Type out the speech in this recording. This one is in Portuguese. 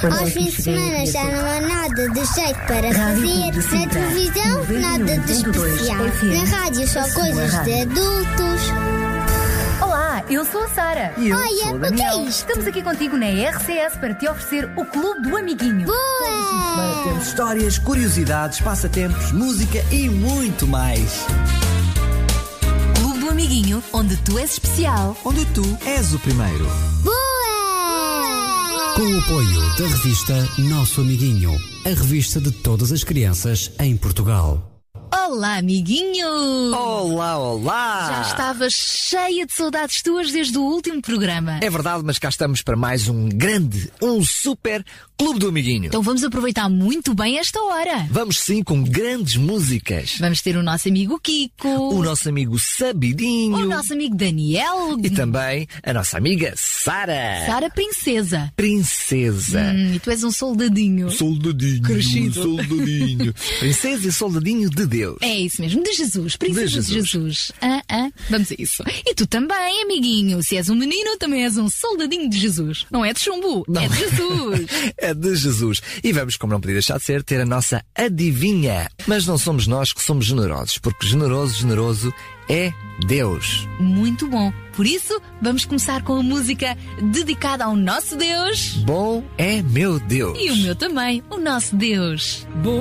Aos fins de semana já não há nada de jeito para fazer. Na televisão, nada de especial. Na rádio, só coisas de adultos. Olá, eu sou a Sara. E eu Olha, sou o o que Daniel. é isto? Estamos aqui contigo na RCS para te oferecer o Clube do Amiguinho. Boa! Temos histórias, curiosidades, passatempos, música e muito mais. Clube do Amiguinho, onde tu és especial. Onde tu és o primeiro. Boa! Com o apoio da revista Nosso Amiguinho, a revista de todas as crianças em Portugal. Olá, amiguinho! Olá, olá! Já estava cheia de saudades tuas desde o último programa. É verdade, mas cá estamos para mais um grande, um super Clube do Amiguinho. Então vamos aproveitar muito bem esta hora. Vamos sim com grandes músicas. Vamos ter o nosso amigo Kiko, O nosso amigo Sabidinho. o nosso amigo Daniel E também a nossa amiga Sara. Sara Princesa. Princesa. E tu és um soldadinho. Soldadinho. Crescido. Soldadinho. Princesa e soldadinho de Deus. É isso mesmo, de Jesus, princesa de Jesus. Jesus. Vamos a isso. E tu também, amiguinho. Se és um menino, também és um soldadinho de Jesus. Não é de chumbo, é de Jesus. É de Jesus. E vamos, como não podia deixar de ser, ter a nossa adivinha. Mas não somos nós que somos generosos, porque generoso é Deus. Muito bom. Por isso, vamos começar com a música dedicada ao nosso Deus Bom é meu Deus. e o meu também, o nosso Deus.